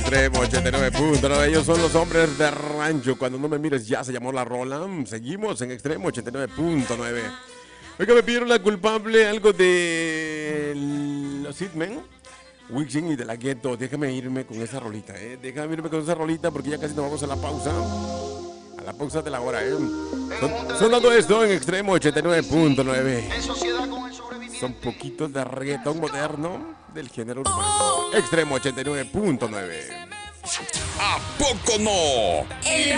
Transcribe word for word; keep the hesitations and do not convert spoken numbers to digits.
Extremo ochenta y nueve punto nueve. Ellos son los hombres de rancho. Cuando no me mires ya se llamó la rola. Seguimos en Extremo ochenta y nueve punto nueve. Oiga, me pidieron la culpable, algo de los Hitmen, Wixing y de la Ghetto. Déjame irme con esa rolita, eh. Déjame irme con esa rolita porque ya casi nos vamos a la pausa. A la pausa de la hora, eh. Son, sonando esto en Extremo ochenta y nueve punto nueve. Son poquitos de reggaetón moderno del género urbano. Extremo ochenta y nueve punto nueve. ¿A poco no?